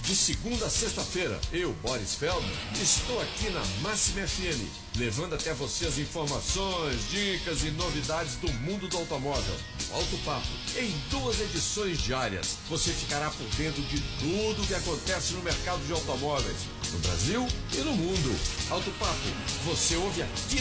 De segunda a sexta-feira, eu, Boris Feldman, estou aqui na Máxima FM, levando até você as informações, dicas e novidades do mundo do automóvel. Alto Papo, em 2 edições diárias, você ficará por dentro de tudo o que acontece no mercado de automóveis, no Brasil e no mundo. Alto Papo, você ouve aqui